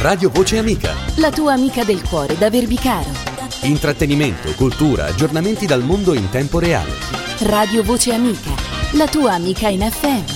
Radio Voce Amica. La tua amica del cuore da Verbicaro. Intrattenimento, cultura, aggiornamenti dal mondo in tempo reale. Radio Voce Amica, la tua amica in FM.